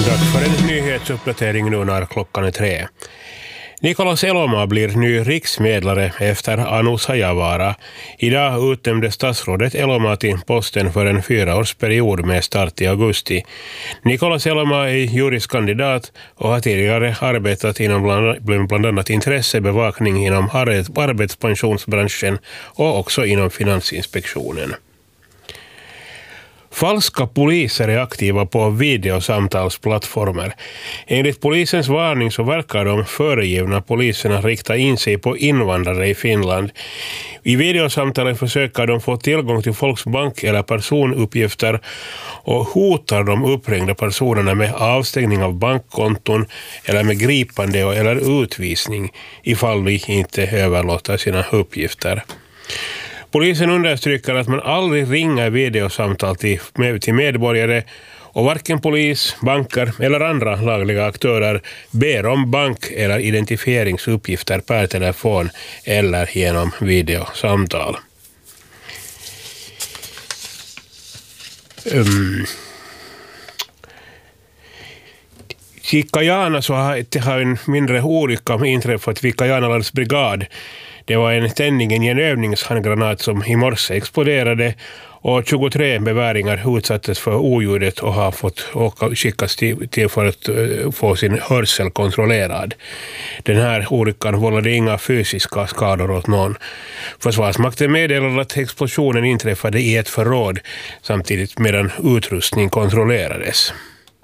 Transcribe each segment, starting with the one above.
Dags för en nyhetsuppdatering nu när klockan är 3. Nicolas Eloma blir ny riksmedlare efter Anu Sajavara. Idag utnämnde statsrådet Eloma till posten för en 4-årsperiod med start i augusti. Nicolas Eloma är juriskandidat och har tidigare arbetat inom bland annat intressebevakning inom arbetspensionsbranschen och också inom Finansinspektionen. Falska poliser är aktiva på videosamtalsplattformar. Enligt polisens varning så verkar de föregivna poliserna rikta in sig på invandrare i Finland. I videosamtalen försöker de få tillgång till folks bank- eller personuppgifter och hotar de uppringda personerna med avstängning av bankkonton eller med gripande eller utvisning ifall de inte överlåter sina uppgifter. Polisen understryker att man aldrig ringer videosamtal till medborgare och varken polis, banker eller andra lagliga aktörer ber om bank- eller identifieringsuppgifter per telefon eller genom videosamtal. I Kajana så har en mindre olycka inträffat vid Kajanalands brigad. Det var en tändning i en övningshandgranat som i morse exploderade och 23 beväringar utsattes för oljudet och har fått skickas till för att få sin hörsel kontrollerad. Den här olyckan vållade inga fysiska skador åt någon. Försvarsmakten meddelade att explosionen inträffade i ett förråd samtidigt medan utrustning kontrollerades.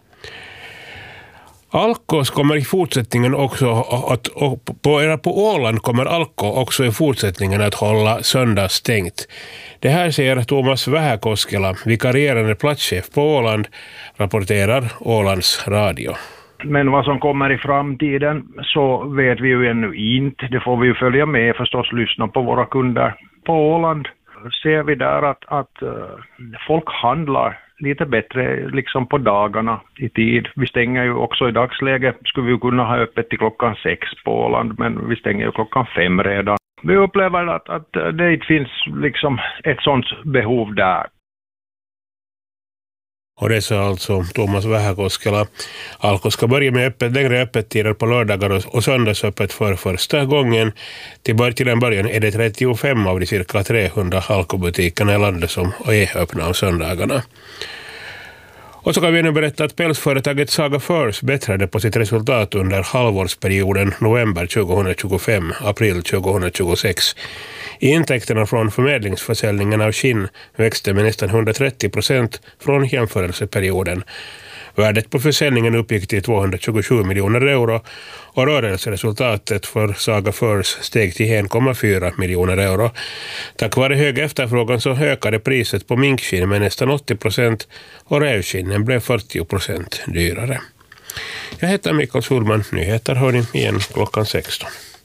Alkos kommer i fortsättningen också på Åland kommer Alko också i fortsättningen att hålla söndag stängt. Det här säger Thomas Vähäkoskela, vikarierande platschef på Åland, rapporterar Ålands Radio. Men vad som kommer i framtiden så vet vi ju ännu inte. Det får vi ju följa med, förstås lyssna på våra kunder på Åland. Ser vi där att folk handlar lite bättre liksom på dagarna i tid. Vi stänger ju också i dagsläge, skulle vi ju kunna ha öppet till klockan 6 på Åland, men vi stänger ju klockan 5 redan. Vi upplever att det inte finns liksom ett sånt behov där. Och det sa alltså Thomas Vähäkoskela. Alko ska börja med längre öppettider på lördagar och söndagsöppet för första gången. Till en början är det 35 av de cirka 300 Alko-butikerna i landet som är öppna av söndagarna. Och så kan vi nu berätta att pälsföretaget Saga Furs bättrade på sitt resultat under halvårsperioden november 2025, april 2026. Intäkterna från förmedlingsförsäljningen av skinn växte med nästan 130% från jämförelseperioden. Värdet på försäljningen uppgick till 227 miljoner euro och rörelseresultatet för Saga Furs steg till 1,4 miljoner euro. Tack vare hög efterfrågan så ökade priset på minkskinn med nästan 80% och rävskinnen blev 40% dyrare. Jag heter Mikael Schulman, nyheter hör ni igen klockan 16.